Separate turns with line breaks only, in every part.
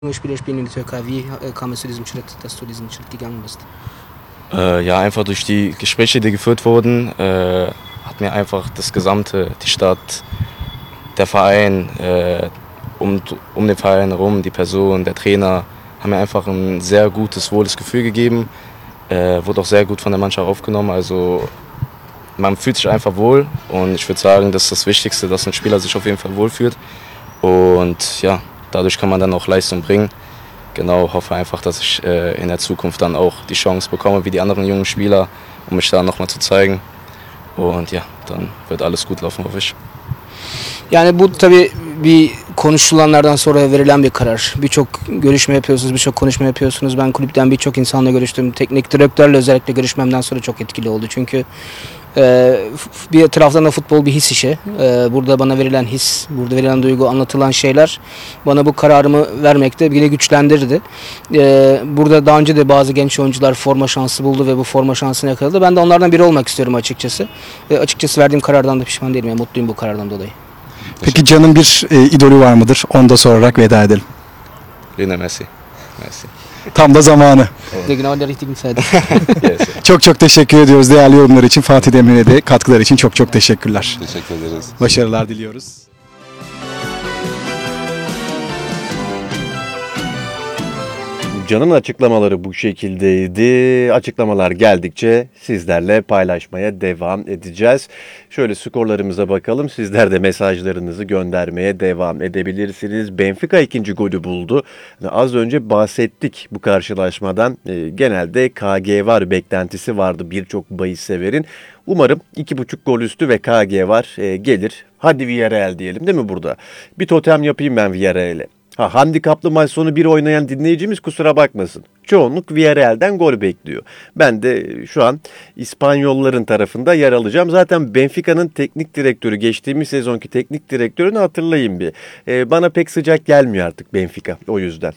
Spieler spielen in der Türkei. Wie kam es zu diesem Schritt, dass du diesen Schritt gegangen bist?
Ja, einfach durch die Gespräche, die geführt wurden, hat mir einfach das Gesamte, die Stadt, der Verein, um den Verein herum, die Person, der Trainer, haben mir einfach ein sehr gutes, wohles Gefühl gegeben. Wurde auch sehr gut von der Mannschaft aufgenommen. Also man fühlt sich einfach wohl und ich würde sagen, das ist das Wichtigste, dass ein Spieler sich auf jeden Fall wohlfühlt. Und ja, dadurch kann man dann auch Leistung bringen. Genau, hoffe einfach, dass ich in der Zukunft dann auch die Chance bekomme, wie die anderen jungen Spieler, um mich da nochmal zu zeigen. Und ja, dann wird alles gut laufen, hoffe ich.
Yani bu tabii bir konuşulanlardan sonra verilen bir karar. Birçok görüşme yapıyorsunuz, birçok konuşma yapıyorsunuz. Ben kulüpten birçok insanla görüştüm. Teknik direktörle özellikle görüşmemden sonra çok etkili oldu. Çünkü bir taraftan da futbol bir his işi. Burada bana verilen his, burada verilen duygu, anlatılan şeyler bana bu kararımı vermekte yine güçlendirdi. Burada daha önce de bazı genç oyuncular forma şansı buldu ve bu forma şansını yakaladı. Ben de onlardan biri olmak istiyorum açıkçası. Açıkçası verdiğim karardan da pişman değilim. Yani mutluyum bu karardan dolayı.
Peki Can'ın bir idolü var mıdır? Onu da sorarak veda edelim.
Lionel Messi. Messi.
Tam da zamanı.
Genau in der richtigen Zeit.
Yes.
Çok teşekkür ediyoruz değerli yorumlar için. Fatih Demir'e de katkılar için çok teşekkürler.
Teşekkür ederiz.
Başarılar diliyoruz.
Can'ın açıklamaları bu şekildeydi. Açıklamalar geldikçe sizlerle paylaşmaya devam edeceğiz. Şöyle skorlarımıza bakalım. Sizler de mesajlarınızı göndermeye devam edebilirsiniz. Benfica ikinci golü buldu. Az önce bahsettik bu karşılaşmadan. Genelde KG var beklentisi vardı birçok bahis severin. Umarım 2,5 gol üstü ve KG var gelir. Hadi Villarreal diyelim değil mi burada? Bir totem yapayım ben Villarreal'e. Handikaplı maç sonu bir oynayan dinleyicimiz kusura bakmasın. Çoğunluk Villarreal'den gol bekliyor. Ben de şu an İspanyolların tarafında yer alacağım. Zaten Benfica'nın teknik direktörü, geçtiğimiz sezonki teknik direktörünü hatırlayın bir. Bana pek sıcak gelmiyor artık Benfica o yüzden.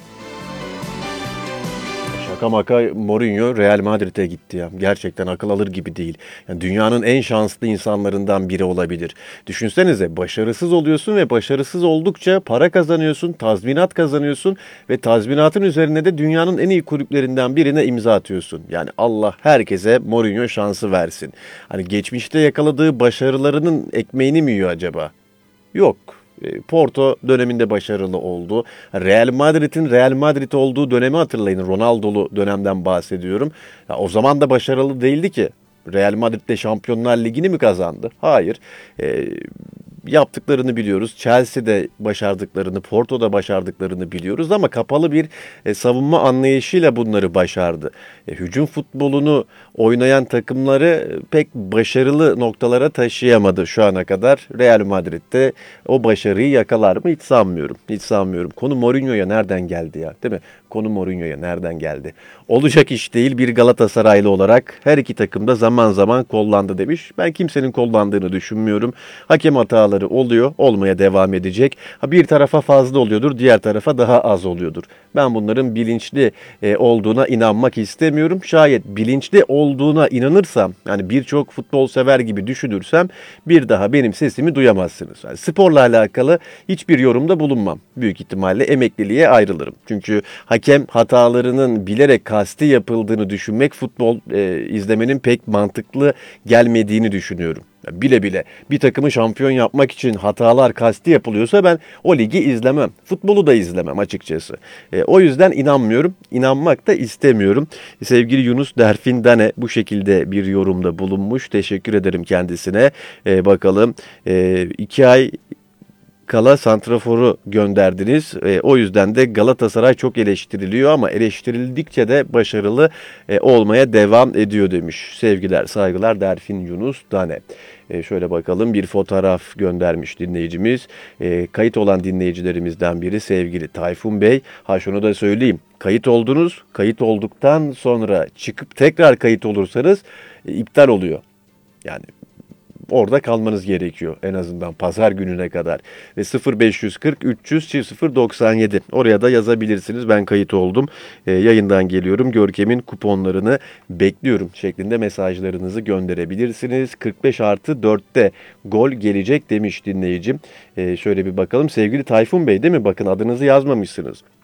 Şaka maka Mourinho Real Madrid'e gitti ya. Gerçekten akıl alır gibi değil. Yani dünyanın en şanslı insanlarından biri olabilir. Düşünsenize başarısız oluyorsun ve başarısız oldukça para kazanıyorsun, tazminat kazanıyorsun ve tazminatın üzerine de dünyanın en iyi kulüplerinden birine imza atıyorsun. Yani Allah herkese Mourinho şansı versin. Hani geçmişte yakaladığı başarılarının ekmeğini mi yiyor acaba? Yok. Porto döneminde başarılı oldu. Real Madrid'in Real Madrid olduğu dönemi hatırlayın. Ronaldo'lu dönemden bahsediyorum. Ya, o zaman da başarılı değildi ki. Real Madrid'de Şampiyonlar Ligi'ni mi kazandı? Hayır. Yaptıklarını biliyoruz. Chelsea'de başardıklarını, Porto'da başardıklarını biliyoruz ama kapalı bir savunma anlayışıyla bunları başardı. Hücum futbolunu oynayan takımları pek başarılı noktalara taşıyamadı şu ana kadar. Real Madrid'de o başarıyı yakalar mı hiç sanmıyorum. Hiç sanmıyorum. Konu Mourinho'ya nereden geldi ya, değil mi? Konu Mourinho'ya nereden geldi? Olacak iş değil, bir Galatasaraylı olarak her iki takım da zaman zaman kollandı demiş. Ben kimsenin kollandığını düşünmüyorum. Hakem hataları oluyor, olmaya devam edecek. Bir tarafa fazla oluyordur, diğer tarafa daha az oluyordur. Ben bunların bilinçli olduğuna inanmak istemiyorum. Şayet bilinçli olduğuna inanırsam, yani birçok futbol sever gibi düşünürsem bir daha benim sesimi duyamazsınız. Yani sporla alakalı hiçbir yorumda bulunmam. Büyük ihtimalle emekliliğe ayrılırım. Çünkü hakem hatalarının bilerek kasti yapıldığını düşünmek futbol izlemenin pek mantıklı gelmediğini düşünüyorum. Bile bile bir takımı şampiyon yapmak için hatalar kasti yapılıyorsa ben o ligi izlemem. Futbolu da izlemem açıkçası. O yüzden inanmıyorum. İnanmak da istemiyorum. Sevgili Yunus Derfindane bu şekilde bir yorumda bulunmuş. Teşekkür ederim kendisine. Bakalım 2 ay kala santraforu gönderdiniz. O yüzden de Galatasaray çok eleştiriliyor ama eleştirildikçe de başarılı olmaya devam ediyor demiş. Sevgiler, saygılar Derfin Yunus Dane. Şöyle bakalım, bir fotoğraf göndermiş dinleyicimiz. Kayıt olan dinleyicilerimizden biri sevgili Tayfun Bey. Şunu da söyleyeyim. Kayıt oldunuz. Kayıt olduktan sonra çıkıp tekrar kayıt olursanız iptal oluyor. Yani orada kalmanız gerekiyor en azından pazar gününe kadar. Ve 0540 300 0097 oraya da yazabilirsiniz. Ben kayıt oldum. Yayından geliyorum. Görkem'in kuponlarını bekliyorum şeklinde mesajlarınızı gönderebilirsiniz. 45+4'te gol gelecek demiş dinleyicim. Şöyle bir bakalım. Sevgili Tayfun Bey değil mi? Bakın adınızı yazmamışsınız.